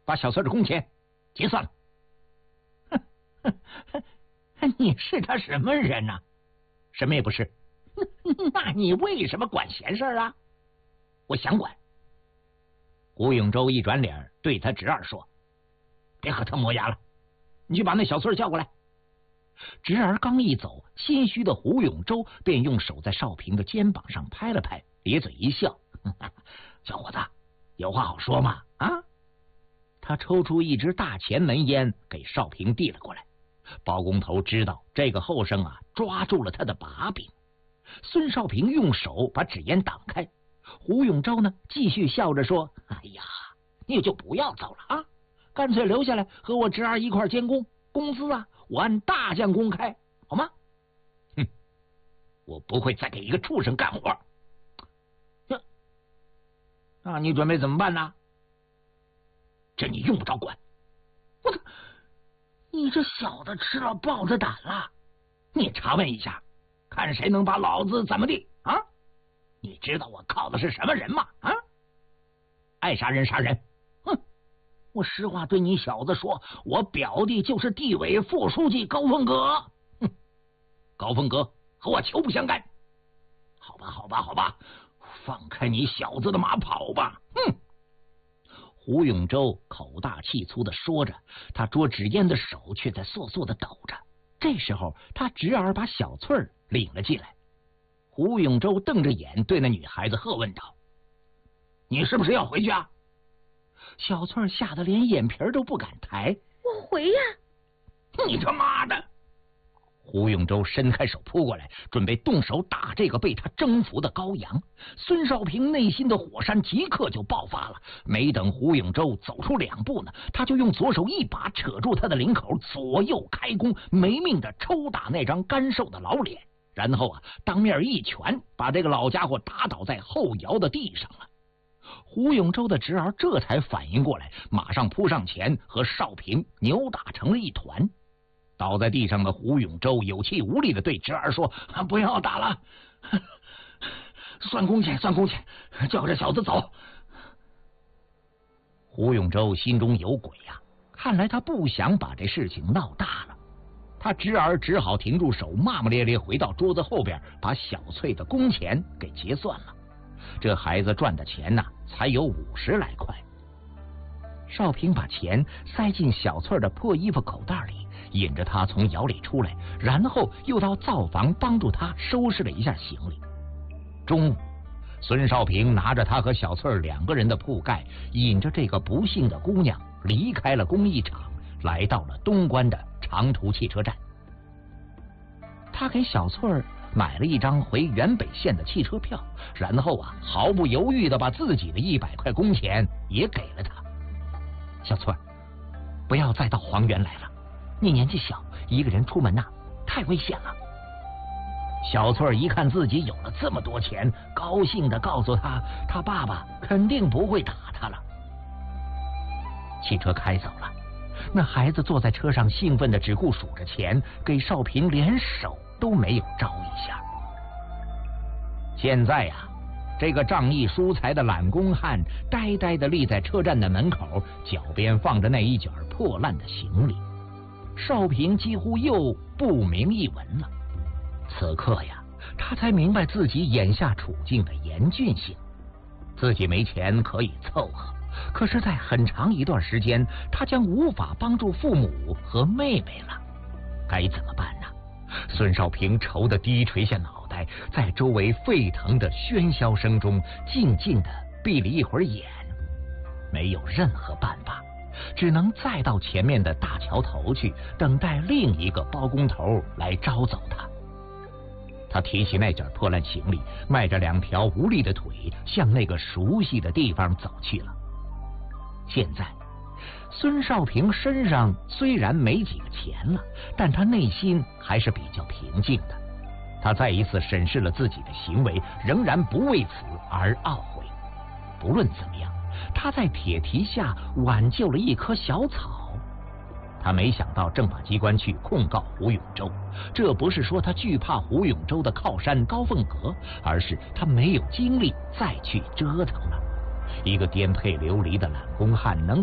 把小翠的工钱结算了。 你是他什么人啊？ 什么也不是。 那你为什么管闲事啊？ 我想管。胡永洲一转脸对他侄儿说：“别和他磨牙了，你去把那小翠叫过来。”侄儿刚一走，心虚的胡永洲便用手在少平的肩膀上拍了拍，咧嘴一笑：“小伙子，有话好说嘛！”啊！他抽出一支大前门烟给少平递了过来。包工头知道这个后生啊抓住了他的把柄。孙少平用手把纸烟挡开。胡永洲呢继续笑着说：“哎呀，你就不要走了啊，干脆留下来和我侄儿一块监工，工资啊我按大项公开，好吗？”“哼，我不会再给一个畜生干活。”“那你准备怎么办呢？”“这你用不着管。”“我操，你这小子吃了豹子胆了！你查问一下，看谁能把老子怎么地啊？你知道我靠的是什么人吗？啊，爱杀人杀人！哼，我实话对你小子说，我表弟就是地委副书记高凤阁。哼，高凤阁和我球不相干。好吧，好吧，好吧，放开你小子的马跑吧！”哼。胡永洲口大气粗的说着，他捉纸烟的手却在簌簌的抖着。这时候，他侄儿把小翠儿领了进来。胡永洲瞪着眼对那女孩子喝问道：“你是不是要回去啊？”小翠儿吓得连眼皮都不敢抬。 “我回呀！”“ 你他妈的！”胡永洲伸开手扑过来，准备动手打这个被他征服的羔羊。孙少平内心的火山即刻就爆发了。没等胡永洲走出2步呢，他就用左手一把扯住他的领口，左右开弓，没命的抽打那张干瘦的老脸，然后啊，当面一拳把这个老家伙打倒在后摇的地上了。胡永洲的侄儿这才反应过来，马上扑上前和少平扭打成了一团。倒在地上的胡永洲有气无力的对侄儿说：“不要打了，算工钱，算工钱，叫这小子走。”胡永洲心中有鬼呀，看来他不想把这事情闹大了。他侄儿只好停住手，骂骂咧咧回到桌子后边，把小翠的工钱给结算了。这孩子赚的钱呢，才有50来块。少平把钱塞进小翠的破衣服口袋里，引着他从窑里出来，然后又到灶房帮助他收拾了一下行李。中午，孙少平拿着他和小翠2个人的铺盖，引着这个不幸的姑娘离开了工艺厂，来到了东关的长途汽车站。他给小翠买了一张回原北县的汽车票，然后啊，毫不犹豫的把自己的100块工钱也给了他。小翠，不要再到黄原来了，你年纪小，一个人出门太危险了。小翠一看自己有了这么多钱，高兴的告诉他，他爸爸肯定不会打他了。汽车开走了，那孩子坐在车上兴奋的只顾数着钱，给少平连手都没有招一下。现在呀，这个仗义疏财的懒工汉呆呆地立在车站的门口，脚边放着那一卷破烂的行李。少平几乎又不明一文了。此刻呀，他才明白自己眼下处境的严峻性。自己没钱可以凑合，可是在很长一段时间，他将无法帮助父母和妹妹了。该怎么办呢？孙少平愁得低垂下脑袋，在周围沸腾的喧嚣声中静静地闭了一会儿眼，没有任何办法，只能再到前面的大桥头去，等待另一个包工头来招走他。他提起那卷破烂行李，迈着2条无力的腿，向那个熟悉的地方走去了。现在孙少平身上虽然没几个钱了，但他内心还是比较平静的。他再一次审视了自己的行为，仍然不为此而懊悔。不论怎么样，他在铁蹄下挽救了一棵小草。他没想到政法机关去控告胡永洲，这不是说他惧怕胡永洲的靠山高凤阁，而是他没有精力再去折腾了。一个颠沛流离的懒工汉能